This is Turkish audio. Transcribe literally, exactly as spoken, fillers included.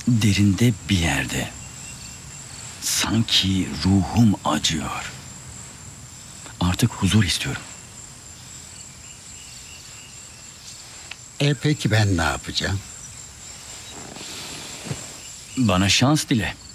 derinde bir yerde. Sanki ruhum acıyor. Artık huzur istiyorum. E peki ben ne yapacağım? Bana şans dile.